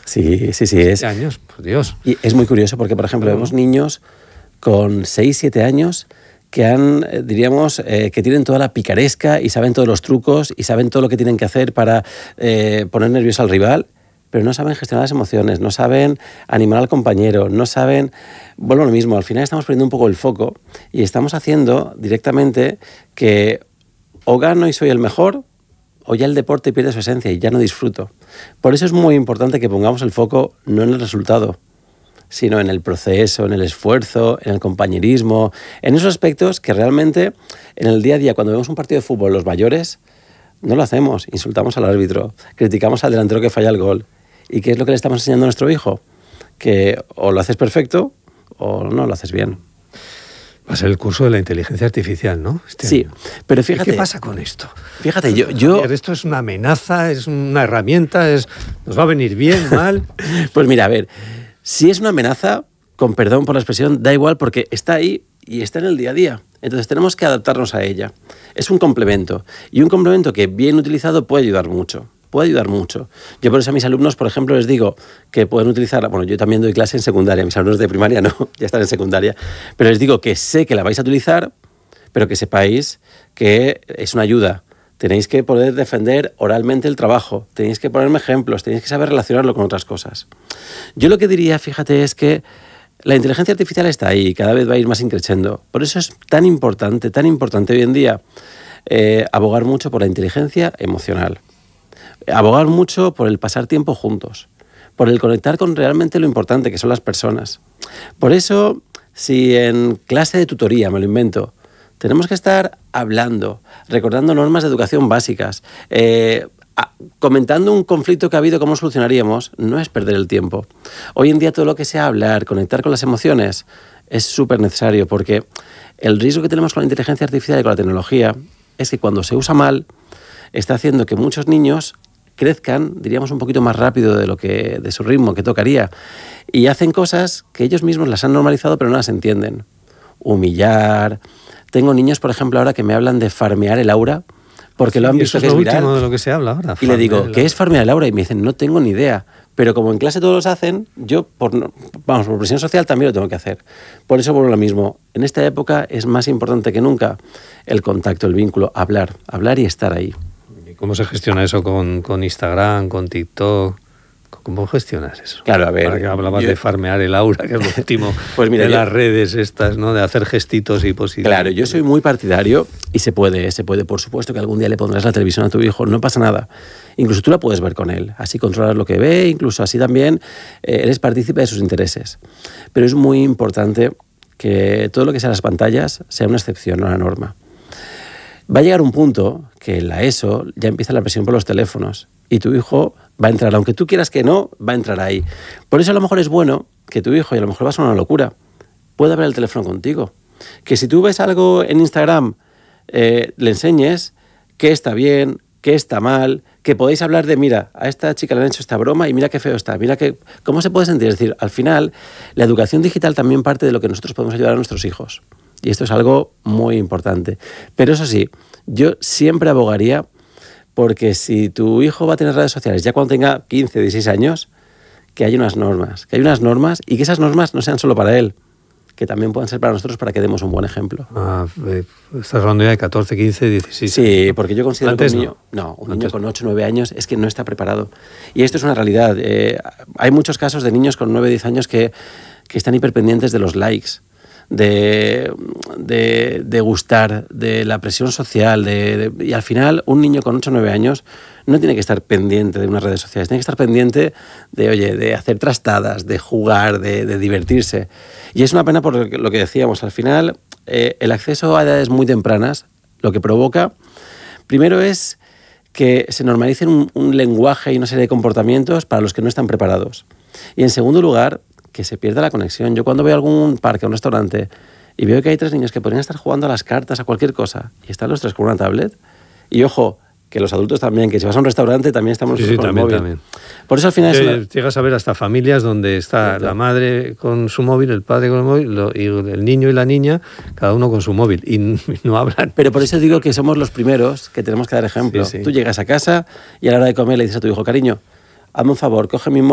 Sí. 7 años, por Dios. Y es muy curioso porque, por ejemplo, vemos niños con 6, 7 años que diríamos, que tienen toda la picaresca y saben todos los trucos y saben todo lo que tienen que hacer para poner nervioso al rival, pero no saben gestionar las emociones, no saben animar al compañero, no saben... Vuelvo a lo mismo, al final estamos poniendo un poco el foco y estamos haciendo directamente que o gano y soy el mejor, o ya el deporte pierde su esencia y ya no disfruto. Por eso es muy importante que pongamos el foco no en el resultado, sino en el proceso, en el esfuerzo, en el compañerismo, en esos aspectos que realmente en el día a día, cuando vemos un partido de fútbol, los mayores, no lo hacemos, insultamos al árbitro, criticamos al delantero que falla el gol. ¿Y qué es lo que le estamos enseñando a nuestro hijo? Que o lo haces perfecto o no lo haces bien. Va a ser el curso de la inteligencia artificial, ¿no? Sí, pero fíjate... ¿Qué pasa con esto? Fíjate, yo... ¿Esto es una amenaza? ¿Es una herramienta? ¿Nos va a venir bien, mal? Pues mira, a ver... Si es una amenaza, con perdón por la expresión, da igual porque está ahí y está en el día a día. Entonces tenemos que adaptarnos a ella. Es un complemento. Y un complemento que bien utilizado puede ayudar mucho. Yo por eso a mis alumnos, por ejemplo, les digo que pueden utilizar... Bueno, yo también doy clase en secundaria. Mis alumnos de primaria no, ya están en secundaria. Pero les digo que sé que la vais a utilizar, pero que sepáis que es una ayuda. Tenéis que poder defender oralmente el trabajo, tenéis que ponerme ejemplos, tenéis que saber relacionarlo con otras cosas. Yo lo que diría, fíjate, es que la inteligencia artificial está ahí y cada vez va a ir más increciendo. Por eso es tan importante hoy en día abogar mucho por la inteligencia emocional, abogar mucho por el pasar tiempo juntos, por el conectar con realmente lo importante que son las personas. Por eso, si en clase de tutoría, me lo invento, tenemos que estar hablando, recordando normas de educación básicas, comentando un conflicto que ha habido, cómo solucionaríamos, no es perder el tiempo. Hoy en día todo lo que sea hablar, conectar con las emociones, es súper necesario porque el riesgo que tenemos con la inteligencia artificial y con la tecnología es que cuando se usa mal, está haciendo que muchos niños crezcan, diríamos, un poquito más rápido de su ritmo que tocaría y hacen cosas que ellos mismos las han normalizado pero no las entienden. Humillar... Tengo niños, por ejemplo, ahora que me hablan de farmear el aura, porque lo han visto que es viral. Eso es lo último de lo que se habla ahora. Y le digo, ¿qué es farmear el aura? Y me dicen, no tengo ni idea. Pero como en clase todos los hacen, yo, por presión social, también lo tengo que hacer. Por eso, por lo mismo, en esta época es más importante que nunca el contacto, el vínculo, hablar y estar ahí. ¿Y cómo se gestiona eso con Instagram, con TikTok? ¿Cómo gestionas eso? Claro, a ver... Ahora que hablabas de farmear el aura, que es lo último pues mira, de las redes estas, ¿no? De hacer gestitos y positivos. Claro, yo soy muy partidario y se puede. Por supuesto que algún día le pondrás la televisión a tu hijo, no pasa nada. Incluso tú la puedes ver con él, así controlas lo que ve, incluso así también eres partícipe de sus intereses. Pero es muy importante que todo lo que sea las pantallas sea una excepción, no una norma. Va a llegar un punto que en la ESO ya empieza la presión por los teléfonos y tu hijo va a entrar, aunque tú quieras que no, va a entrar ahí. Por eso a lo mejor es bueno que tu hijo, y a lo mejor va a ser una locura, pueda ver el teléfono contigo. Que si tú ves algo en Instagram, le enseñes qué está bien, qué está mal, que podéis hablar de, mira, a esta chica le han hecho esta broma y mira qué feo está, mira que, cómo se puede sentir. Es decir, al final, la educación digital también parte de lo que nosotros podemos ayudar a nuestros hijos. Y esto es algo muy importante. Pero eso sí, yo siempre abogaría porque si tu hijo va a tener redes sociales ya cuando tenga 15, 16 años, que haya unas normas, y que esas normas no sean solo para él, que también puedan ser para nosotros para que demos un buen ejemplo. Estás hablando ya de 14, 15, 16. Sí, porque yo considero que un niño, un niño Antes con 8, 9 años es que no está preparado. Y esto es una realidad. Hay muchos casos de niños con 9, 10 años que están hiperpendientes de los likes, de gustar, de la presión social, y al final un niño con 8 o 9 años no tiene que estar pendiente de unas redes sociales, tiene que estar pendiente de hacer trastadas, de jugar, de divertirse. Y es una pena por lo que decíamos, al final el acceso a edades muy tempranas lo que provoca, primero es que se normalicen un lenguaje y una serie de comportamientos para los que no están preparados. Y en segundo lugar, que se pierda la conexión. Yo cuando voy a algún parque, a un restaurante, y veo que hay 3 niños que podrían estar jugando a las cartas, a cualquier cosa, y están los 3 con una tablet, y ojo, que los adultos también, que si vas a un restaurante también estamos con el móvil. También. Por eso al final... Llegas a ver hasta familias donde está la madre con su móvil, el padre con el móvil, y el niño y la niña, cada uno con su móvil, y no hablan. Pero por eso digo que somos los primeros que tenemos que dar ejemplo. Sí. Tú llegas a casa y a la hora de comer le dices a tu hijo, cariño, hazme un favor, coge mi móvil,